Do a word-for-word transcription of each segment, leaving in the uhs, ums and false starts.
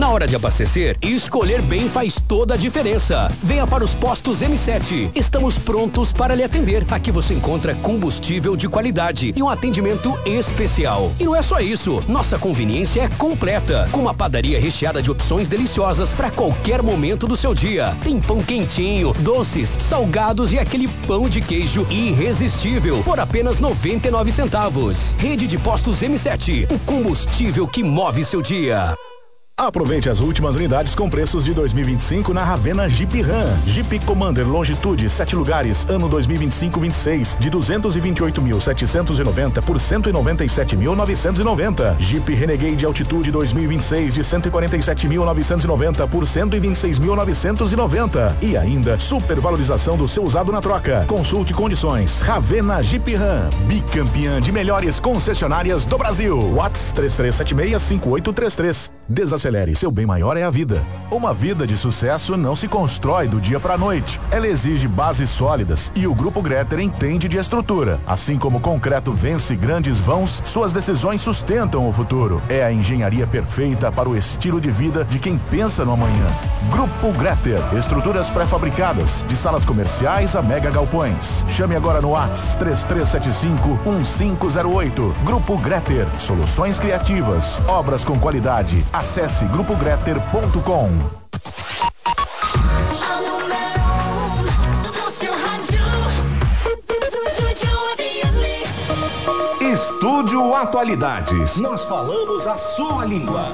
Na hora de abastecer, escolher bem faz toda a diferença. Venha para os postos M sete. Estamos prontos para lhe atender. Aqui você encontra combustível de qualidade e um atendimento especial. E não é só isso, nossa conveniência é completa, com uma padaria recheada de opções deliciosas para qualquer momento do seu dia. Tem pão quentinho, doces, salgados e aquele pão de queijo irresistível por apenas noventa e nove centavos. Rede de postos M sete, o combustível que move seu dia. Aproveite as últimas unidades com preços de dois mil e vinte e cinco na Ravena Jeep Ram. Jeep Commander Longitude, sete lugares, ano dois mil e vinte e cinco vinte e seis, de duzentos e vinte e oito mil setecentos e noventa por cento e noventa e sete mil novecentos e noventa. Jeep Renegade Altitude dois mil e vinte e seis, de cento e quarenta e sete mil novecentos e noventa por cento e vinte e seis mil novecentos e noventa. E ainda, supervalorização do seu usado na troca. Consulte condições. Ravena Jeep Ram, bicampeã de melhores concessionárias do Brasil. WhatsApp três três sete seis, cinco oito três três. Desacelere, seu bem maior é a vida. Uma vida de sucesso não se constrói do dia para a noite. Ela exige bases sólidas e o Grupo Greter entende de estrutura. Assim como o concreto vence grandes vãos, suas decisões sustentam o futuro. É a engenharia perfeita para o estilo de vida de quem pensa no amanhã. Grupo Greter, estruturas pré-fabricadas, de salas comerciais a mega galpões. Chame agora no WhatsApp três três sete cinco, um cinco zero oito. Grupo Greter, soluções criativas, obras com qualidade. Acesse grupo greter ponto com. Estúdio Atualidades. Nós falamos a sua língua.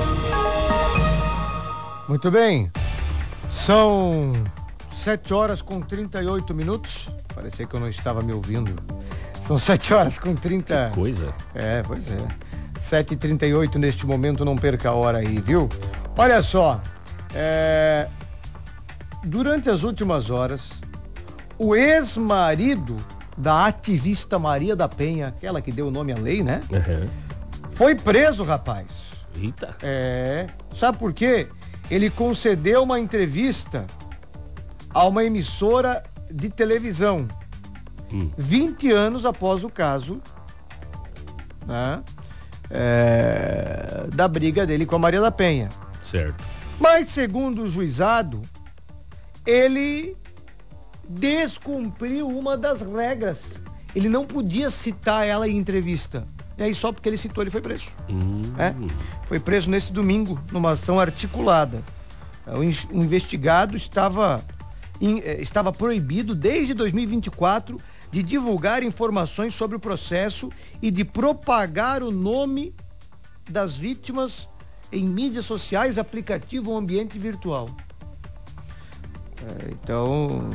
Muito bem. São sete horas com trinta e oito minutos. Parecia que eu não estava me ouvindo. São sete horas com trinta. Que coisa. É, pois é. sete e trinta e oito neste momento, não perca a hora aí, viu? Olha só, é... durante as últimas horas, o ex-marido da ativista Maria da Penha, aquela que deu o nome à lei, né? Uhum. Foi preso, rapaz. Eita. É. Sabe por quê? Ele concedeu uma entrevista a uma emissora de televisão, hum. vinte anos após o caso, né? É, da briga dele com a Maria da Penha. Certo. Mas, segundo o juizado, ele descumpriu uma das regras. Ele não podia citar ela em entrevista. E aí, só porque ele citou, ele foi preso. Hum. É? Foi preso nesse domingo, numa ação articulada. O investigado estava, estava proibido desde dois mil e vinte e quatro de divulgar informações sobre o processo e de propagar o nome das vítimas em mídias sociais, aplicativo ou ambiente virtual. É, então,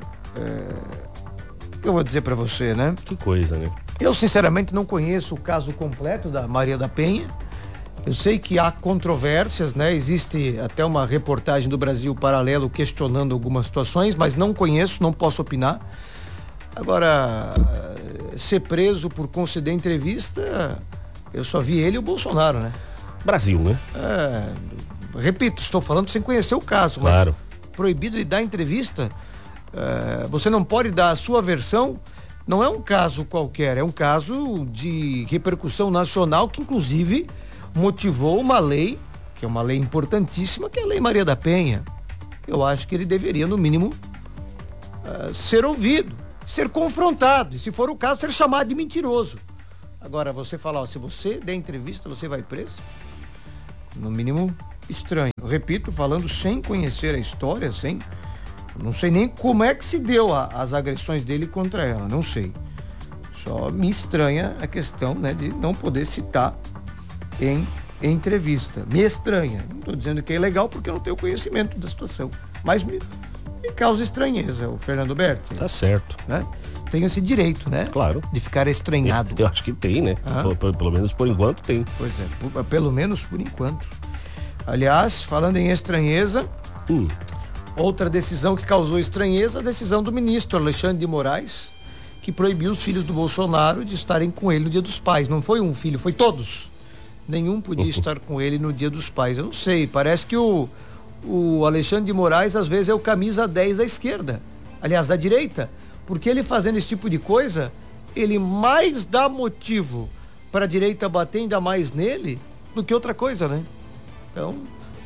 é, o que eu vou dizer para você, né? Que coisa, né? Eu, sinceramente, não conheço o caso completo da Maria da Penha. Eu sei que há controvérsias, né? Existe até uma reportagem do Brasil Paralelo questionando algumas situações, mas não conheço, não posso opinar. Agora, ser preso por conceder entrevista, eu só vi ele e o Bolsonaro, né? Brasil, né? É, repito, estou falando sem conhecer o caso. Claro. Mas proibido de dar entrevista, é, você não pode dar a sua versão. Não é um caso qualquer, é um caso de repercussão nacional que, inclusive, motivou uma lei, que é uma lei importantíssima, que é a Lei Maria da Penha. Eu acho que ele deveria, no mínimo, uh, ser ouvido, ser confrontado, e se for o caso, ser chamado de mentiroso. Agora, você falar, ó, se você der entrevista, você vai preso? No mínimo, estranho. Eu repito, falando sem conhecer a história, sem... não sei nem como é que se deu a, as agressões dele contra ela, não sei. Só me estranha a questão, né, de não poder citar em, em entrevista. Me estranha. Não estou dizendo que é ilegal porque eu não tenho conhecimento da situação. Mas me, me causa estranheza, o Fernando Berti. Tá certo. Né? Tem esse direito, né? Claro. De ficar estranhado. Eu, eu acho que tem, né? Ah. Pelo, pelo menos por enquanto tem. Pois é, por, pelo menos por enquanto. Aliás, falando em estranheza, hum. outra decisão que causou estranheza, a decisão do ministro Alexandre de Moraes, que proibiu os filhos do Bolsonaro de estarem com ele no Dia dos Pais. Não foi um filho, foi todos. Nenhum podia uhum. estar com ele no Dia dos Pais. Eu não sei, parece que o, o Alexandre de Moraes às vezes é o camisa dez da esquerda. Aliás, da direita. Porque ele fazendo esse tipo de coisa, ele mais dá motivo para a direita bater ainda mais nele do que outra coisa, né? Então,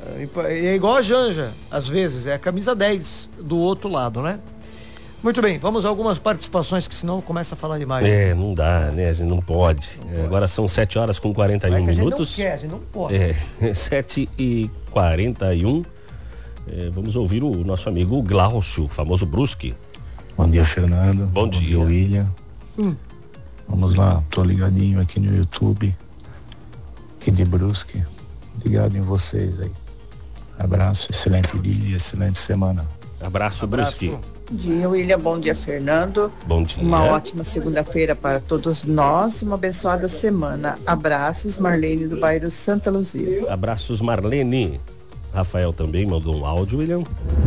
É igual a Janja, às vezes, é a camisa dez do outro lado, né? Muito bem, vamos a algumas participações, que senão começa a falar demais. É, não dá, né? A gente não pode. Não pode. É, agora são sete horas com quarenta e um é minutos. A gente não quer, a gente não pode. É, sete e quarenta e um. É, vamos ouvir o nosso amigo Glaucio, o famoso Brusque. Bom dia, Fernando. Bom, Bom dia. dia, William. Hum. Vamos lá, tô ligadinho aqui no YouTube, aqui de Brusque. Ligado em vocês aí. Abraço, excelente dia, excelente semana. Abraço, Brusque. Bom dia, William. Bom dia, Fernando. Bom dia. Uma ótima segunda-feira para todos nós e uma abençoada semana. Abraços, Marlene do bairro Santa Luzia. Abraços, Marlene. Rafael também mandou um áudio, William.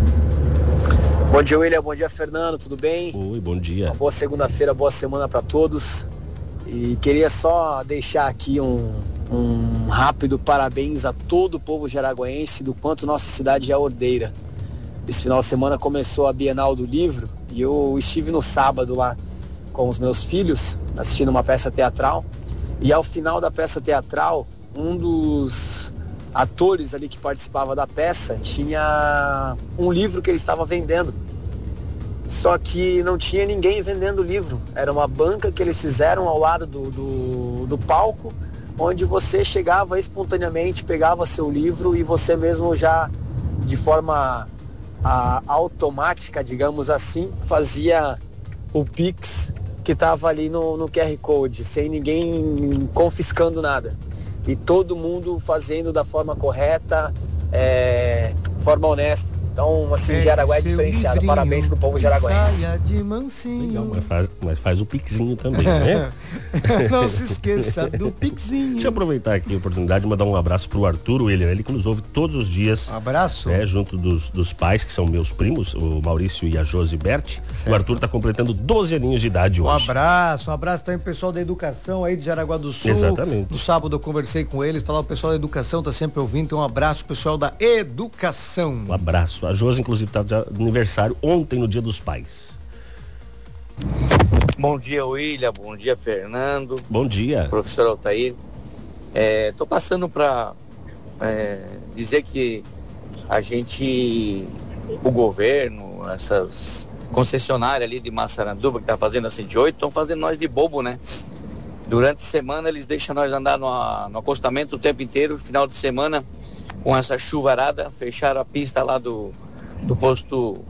Bom dia, William. Bom dia, Fernando. Tudo bem? Oi, bom dia. Uma boa segunda-feira, boa semana para todos. E queria só deixar aqui um, um rápido parabéns a todo o povo jaraguaense do quanto nossa cidade é ordeira. Esse final de semana começou a Bienal do Livro e eu estive no sábado lá com os meus filhos assistindo uma peça teatral. E ao final da peça teatral, um dos atores ali que participava da peça tinha um livro que ele estava vendendo. Só que não tinha ninguém vendendo o livro. Era uma banca que eles fizeram ao lado do, do, do palco, onde você chegava espontaneamente, pegava seu livro e você mesmo já, de forma a, automática, digamos assim, fazia o Pix que estava ali no, no Q R Code, sem ninguém confiscando nada. E todo mundo fazendo da forma correta, é, forma honesta. Então, assim, Jaraguá é diferenciado. Parabéns pro povo jaraguense. Saia de mansinho. Legal, mas faz, mas faz o pixinho também, né? Não se esqueça do pixinho. Deixa eu aproveitar aqui a oportunidade de mandar um abraço pro Arthur William, ele que nos ouve todos os dias. Um abraço. Né, junto dos, dos pais, que são meus primos, o Maurício e a Josi Berti. O Arthur tá completando doze aninhos de idade hoje. Um abraço, um abraço também pro pessoal da educação aí de Jaraguá do Sul. Exatamente. No sábado eu conversei com eles, falar o pessoal da educação tá sempre ouvindo, então um abraço pro pessoal da educação. Um abraço. A Josi, inclusive, tá de aniversário ontem, no Dia dos Pais. Bom dia, William. Bom dia, Fernando. Bom dia. Professor Altair. É, tô passando para é, dizer que a gente, o governo, essas concessionárias ali de Massaranduba que tá fazendo a cento e oito, estão fazendo nós de bobo, né? Durante a semana eles deixam nós andar no, no acostamento o tempo inteiro. Final de semana, com essa chuvarada, fecharam a pista lá do, do posto,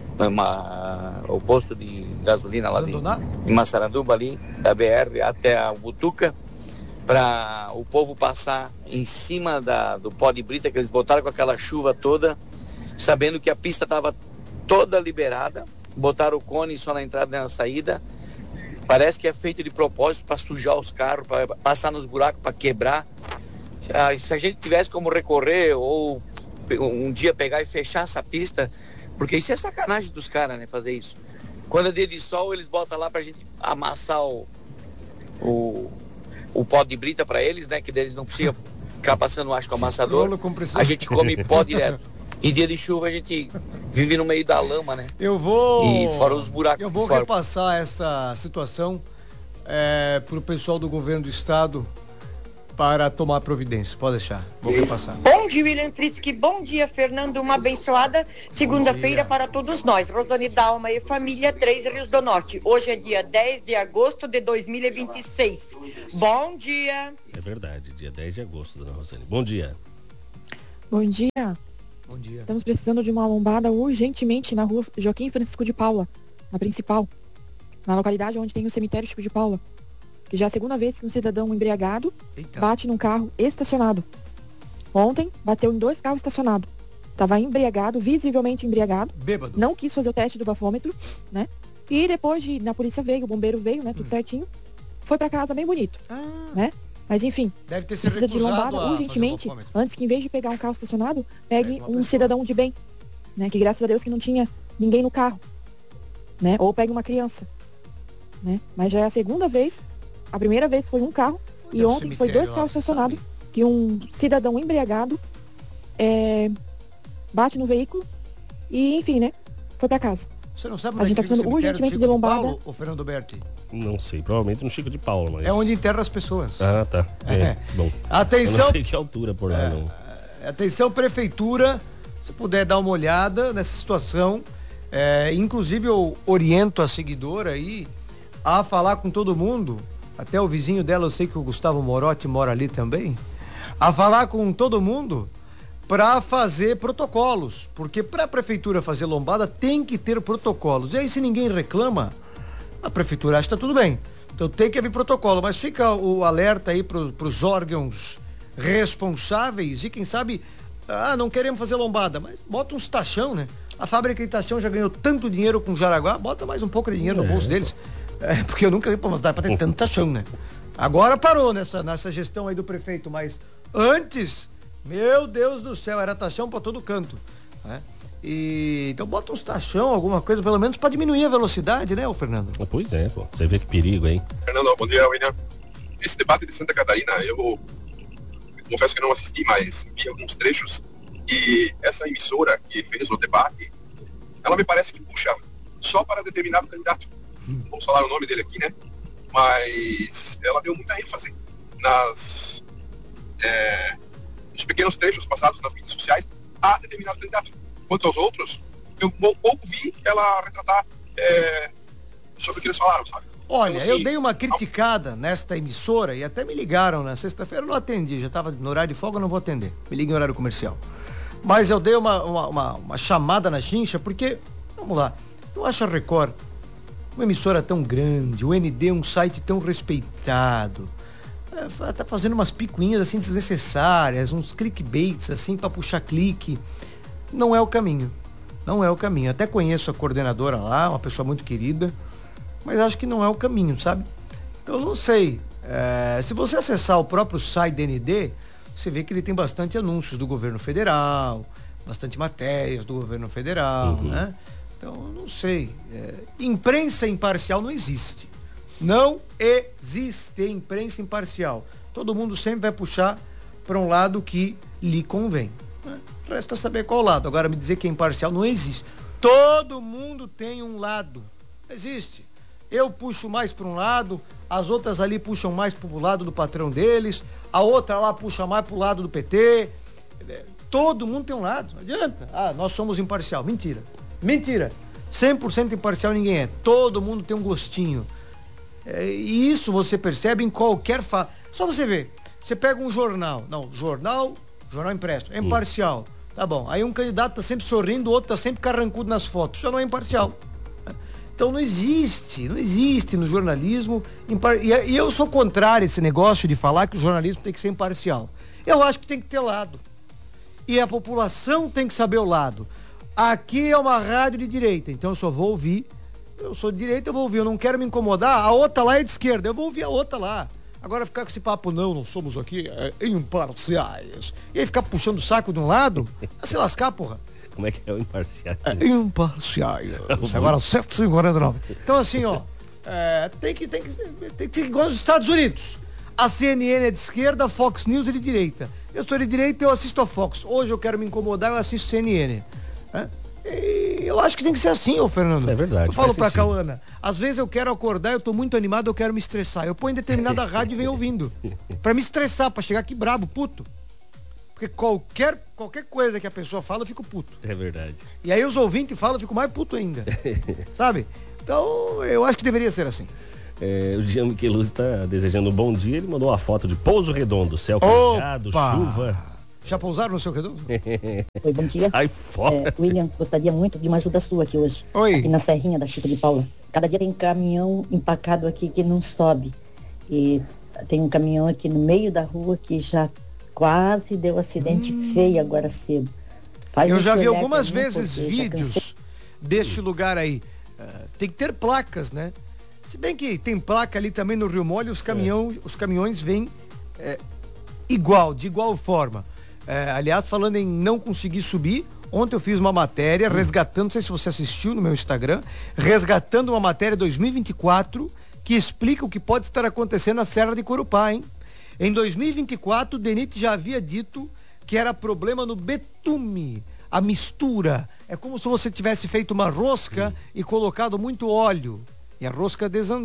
uma, o posto de gasolina lá de, de Massaranduba ali, da B R até a Butuca, para o povo passar em cima da, do pó de brita que eles botaram com aquela chuva toda, sabendo que a pista estava toda liberada, botaram o cone só na entrada e na saída. Parece que é feito de propósito para sujar os carros, para passar nos buracos, para quebrar. Se a gente tivesse como recorrer ou um dia pegar e fechar essa pista, porque isso é sacanagem dos caras, né, fazer isso. Quando é dia de sol, eles botam lá pra gente amassar o, o, o pó de brita pra eles, né, que eles não precisam ficar passando, acho, com o amassador. A gente come pó direto. Em dia de chuva a gente vive no meio da lama, né? Eu vou... E fora os buracos. Eu vou repassar essa situação é, pro pessoal do governo do estado para tomar providência. Pode deixar. Vou repassar. Bom dia, William Fritzky. Bom dia, Fernando. Uma abençoada segunda-feira para todos nós. Rosane Dalma e família Três Rios do Norte. Hoje é dia dez de agosto de dois mil e vinte e seis. Bom dia. É verdade, dia dez de agosto, dona Rosane. Bom dia. Bom dia. Bom dia. Estamos precisando de uma lombada urgentemente na rua Joaquim Francisco de Paula, na principal, na localidade onde tem o cemitério Chico de Paula. Que já é a segunda vez que um cidadão embriagado Eita. bate num carro estacionado. Ontem, bateu em dois carros estacionados. Estava embriagado, visivelmente embriagado. Bêbado. Não quis fazer o teste do bafômetro, né? E depois de, na polícia veio, o bombeiro veio, né? Tudo hum. certinho. Foi pra casa bem bonito, ah. né? Mas enfim, Deve ter precisa de lombada urgentemente, antes que em vez de pegar um carro estacionado, pegue um cidadão de bem, né? Que graças a Deus que não tinha ninguém no carro, né? Ou pegue uma criança, né? Mas já é a segunda vez, a primeira vez foi um carro e é ontem foi dois carros estacionados, que um cidadão embriagado é, bate no veículo e enfim, né? Foi pra casa. Você não sabe a gente tá precisando urgentemente de lombada. O Fernando Berti? Não sei, provavelmente no Chico de Paula, mas... É onde enterra as pessoas. Ah, tá. É, é. Bom. Atenção. Eu não sei que altura por lá, é, não. Atenção, prefeitura, se puder dar uma olhada nessa situação, é, inclusive eu oriento a seguidora aí a falar com todo mundo, até o vizinho dela, eu sei que o Gustavo Morotti mora ali também, a falar com todo mundo para fazer protocolos, porque para a prefeitura fazer lombada tem que ter protocolos. E aí, se ninguém reclama, a prefeitura acha que tá tudo bem. Então tem que haver protocolo, mas fica o alerta aí para os órgãos responsáveis e quem sabe, ah, não queremos fazer lombada, mas bota uns taxão, né? A fábrica de taxão já ganhou tanto dinheiro com Jaraguá, bota mais um pouco de dinheiro é. no bolso deles. É, porque eu nunca vi, pô, mas dá pra ter tanto taxão, né? Agora parou nessa, nessa gestão aí do prefeito, mas antes, meu Deus do céu, era taxão pra todo canto, né? E, então bota uns taxão, alguma coisa, pelo menos pra diminuir a velocidade, né, ô Fernando? Pois é, pô, você vê que perigo, hein? Fernando, bom dia, William. Esse debate de Santa Catarina, eu confesso que não assisti, mas vi alguns trechos, e essa emissora que fez o debate, ela me parece que puxa só para determinado candidato. Vamos falar o nome dele aqui, né? Mas ela deu muita ênfase nas, é, nos pequenos trechos passados nas mídias sociais a determinado candidato. Quanto aos outros, eu pouco vi ela retratar é, sobre o que eles falaram, sabe? Olha, então, assim, eu dei uma criticada nesta emissora e até me ligaram na sexta-feira, eu não atendi, já estava no horário de folga, eu não vou atender, me liga em horário comercial. Mas eu dei uma, uma, uma, uma chamada na chincha, porque, vamos lá, eu acho a Record uma emissora tão grande, o N D um site tão respeitado, é, tá fazendo umas picuinhas assim desnecessárias, uns clickbaits assim para puxar clique, não é o caminho, não é o caminho. Até conheço a coordenadora lá, uma pessoa muito querida, mas acho que não é o caminho, sabe? Então não sei, é, se você acessar o próprio site do N D, você vê que ele tem bastante anúncios do governo federal, bastante matérias do governo federal, uhum. né? Então, não sei. É, imprensa imparcial não existe. Não existe imprensa imparcial. Todo mundo sempre vai puxar para um lado que lhe convém, né? Resta saber qual lado. Agora, me dizer que é imparcial não existe. Todo mundo tem um lado. Existe. Eu puxo mais para um lado, as outras ali puxam mais para o lado do patrão deles, a outra lá puxa mais para o lado do P T. Todo mundo tem um lado. Não adianta. Ah, nós somos imparcial. Mentira. Mentira, cem por cento imparcial ninguém é, todo mundo tem um gostinho, é, e isso você percebe em qualquer fa... Só você ver, você pega um jornal, não, jornal, jornal impresso, é imparcial, tá bom, aí um candidato tá sempre sorrindo, o outro tá sempre carrancudo nas fotos, já não é imparcial. Então não existe, não existe no jornalismo, impar... e, e eu sou contrário a esse negócio de falar que o jornalismo tem que ser imparcial. Eu acho que tem que ter lado, e a população tem que saber o lado. Aqui é uma rádio de direita, então eu só vou ouvir, eu sou de direita, eu vou ouvir, eu não quero me incomodar, a outra lá é de esquerda, eu vou ouvir a outra lá. Agora ficar com esse papo, não, não somos aqui é, imparciais, e aí ficar puxando o saco de um lado, a se lascar, porra. Como é que é o imparcial? É, imparciais, agora sete e quarenta e nove. Então assim, ó, é, tem que, tem que, tem que ser igual nos Estados Unidos. A C N N é de esquerda, a Fox News é de direita. Eu sou de direita, eu assisto a Fox. Hoje eu quero me incomodar, eu assisto C N N. E eu acho que tem que ser assim, ô Fernando. É verdade. Eu falo pra Cauana, às vezes eu quero acordar, eu tô muito animado, eu quero me estressar. Eu ponho em determinada rádio e venho ouvindo. Pra me estressar, pra chegar aqui brabo, puto. Porque qualquer, qualquer coisa que a pessoa fala, eu fico puto. É verdade. E aí os ouvintes falam, eu fico mais puto ainda. Sabe? Então, eu acho que deveria ser assim. É, o Jean Micheluzzi tá desejando um bom dia, ele mandou uma foto de Pouso Redondo, céu carregado, chuva. Já pousaram no seu redondo? Oi, bom dia. Sai fora. É, William, gostaria muito de uma ajuda sua aqui hoje. Oi. Aqui na Serrinha da Chico de Paula. Cada dia tem caminhão empacado aqui que não sobe. E tem um caminhão aqui no meio da rua que já quase deu acidente hum. feio agora cedo. Faz Eu já vi algumas vezes vídeos deste lugar aí. Uh, tem que ter placas, né? Se bem que tem placa ali também no Rio Mole, os, caminhão, é. os caminhões vêm é, igual, de igual forma. É, aliás, falando em não conseguir subir, ontem eu fiz uma matéria resgatando, não sei se você assistiu no meu Instagram, resgatando uma matéria dois mil e vinte e quatro que explica o que pode estar acontecendo na Serra de Corupá, hein? Em dois mil e vinte e quatro, o DENIT já havia dito que era problema no betume, a mistura. É como se você tivesse feito uma rosca e colocado muito óleo. E a rosca desandou.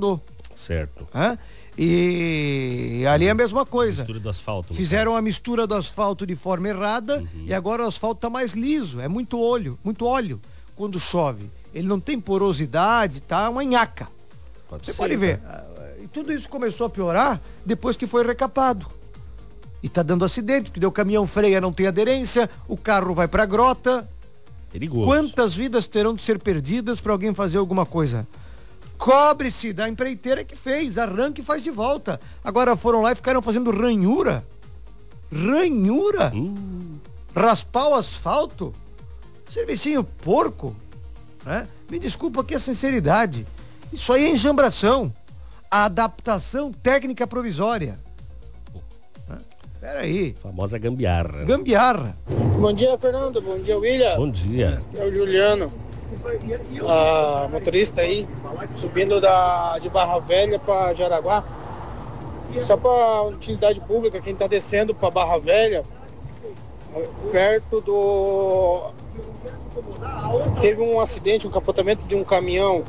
Certo. Hã? E ali é a mesma coisa. Mistura do asfalto. Fizeram a mistura do asfalto de forma errada, uhum. E agora o asfalto tá mais liso, é muito óleo, muito óleo quando chove. Ele não tem porosidade, tá uma nhaca. Pode Você ser, pode ver. Tá? E tudo isso começou a piorar depois que foi recapado. E tá dando acidente, porque o caminhão freia, não tem aderência, o carro vai pra grota. Perigoso. Quantas vidas terão de ser perdidas para alguém fazer alguma coisa? Cobre-se da empreiteira que fez, arranca e faz de volta. Agora foram lá e ficaram fazendo ranhura. Ranhura? Hum. Raspar o asfalto? Servicinho porco? Né? Me desculpa aqui a sinceridade. Isso aí é enjambração. A adaptação técnica provisória. Né? Peraí. Famosa gambiarra. Gambiarra. Bom dia, Fernando. Bom dia, William. Bom dia. É o Juliano. Ah, motorista aí, subindo da, de Barra Velha para Jaraguá. Só para utilidade pública, quem está descendo para Barra Velha, perto do... Teve um acidente, um capotamento de um caminhão.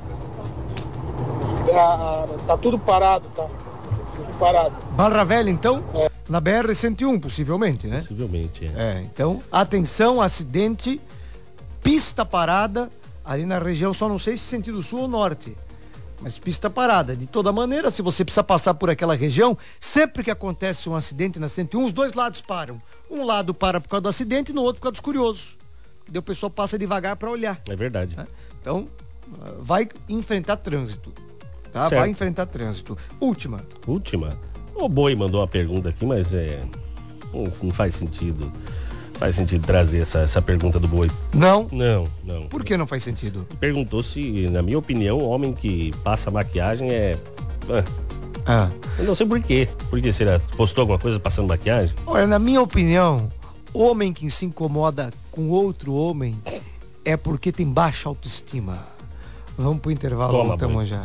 Ah, tá tudo parado, tá? Tudo parado. Barra Velha, então? É. Na B R cento e um, possivelmente, né? Possivelmente, é. É, então, atenção, acidente, pista parada, ali na região, só não sei se sentido sul ou norte, mas pista parada. De toda maneira, se você precisa passar por aquela região, sempre que acontece um acidente na cento e um, os dois lados param. Um lado para por causa do acidente e no outro por causa dos curiosos. Daí o pessoal passa devagar para olhar. É verdade. Né? Então, vai enfrentar trânsito. Tá? Vai enfrentar trânsito. Última. Última? O Boi mandou uma pergunta aqui, mas é não, não faz sentido. Faz sentido trazer essa, essa pergunta do Boi. Não? Não, não. Por que não faz sentido? Perguntou se, na minha opinião, o homem que passa maquiagem é... Ah, ah. Eu não sei por quê. Por que será? Postou alguma coisa passando maquiagem? Olha, na minha opinião, homem que se incomoda com outro homem é porque tem baixa autoestima. Vamos pro intervalo, Toma, voltamos já.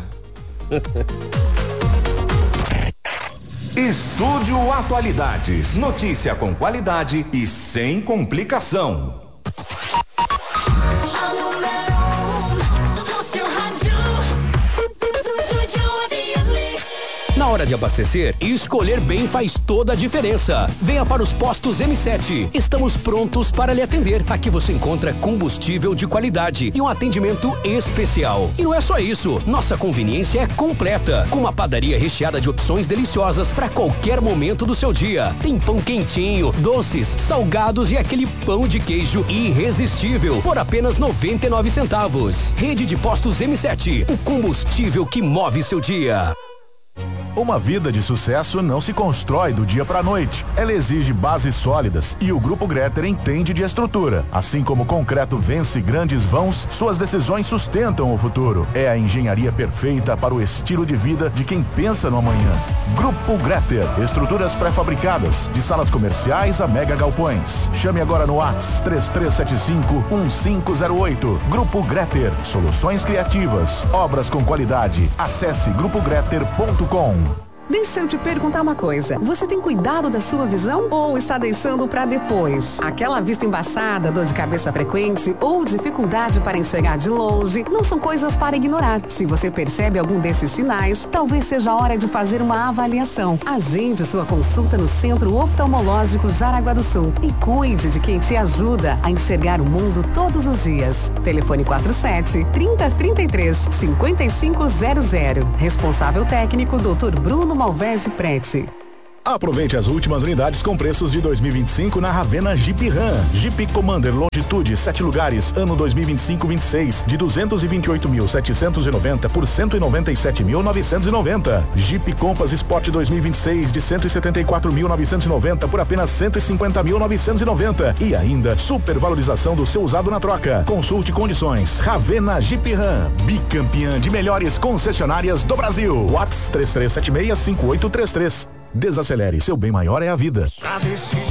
Estúdio Atualidades. Notícia com qualidade e sem complicação. Na hora de abastecer, escolher bem faz toda a diferença. Venha para os postos M sete. Estamos prontos para lhe atender. Aqui você encontra combustível de qualidade e um atendimento especial. E não é só isso, nossa conveniência é completa, com uma padaria recheada de opções deliciosas para qualquer momento do seu dia. Tem pão quentinho, doces, salgados e aquele pão de queijo irresistível por apenas noventa e nove centavos. Rede de Postos M sete, o combustível que move seu dia. Uma vida de sucesso não se constrói do dia para a noite. Ela exige bases sólidas e o Grupo Greter entende de estrutura. Assim como o concreto vence grandes vãos, suas decisões sustentam o futuro. É a engenharia perfeita para o estilo de vida de quem pensa no amanhã. Grupo Greter, estruturas pré-fabricadas, de salas comerciais a mega galpões. Chame agora no WhatsApp três três sete cinco um cinco zero oito. Grupo Greter, soluções criativas, obras com qualidade. Acesse grupo greter ponto com. Deixa eu te perguntar uma coisa. Você tem cuidado da sua visão ou está deixando para depois? Aquela vista embaçada, dor de cabeça frequente ou dificuldade para enxergar de longe não são coisas para ignorar. Se você percebe algum desses sinais, talvez seja a hora de fazer uma avaliação. Agende sua consulta no Centro Oftalmológico Jaraguá do Sul e cuide de quem te ajuda a enxergar o mundo todos os dias. Telefone quatro sete, trinta, trinta e três, cinquenta e cinco zero zero. Responsável técnico doutor Bruno Malvese Prete. Aproveite as últimas unidades com preços de dois mil e vinte e cinco na Ravena Jeep Ram. Jeep Commander Longitude, sete lugares, ano dois mil e vinte e cinco vinte e seis, de duzentos e vinte e oito mil setecentos e noventa por cento e noventa e sete mil novecentos e noventa. Jeep Compass Sport dois mil e vinte e seis, de cento e setenta e quatro mil novecentos e noventa por apenas cento e cinquenta mil novecentos e noventa. E ainda, supervalorização do seu usado na troca. Consulte condições. Ravena Jeep Ram, bicampeã de melhores concessionárias do Brasil. WhatsApp três três sete seis cinco oito três três. Desacelere, seu bem maior é a vida.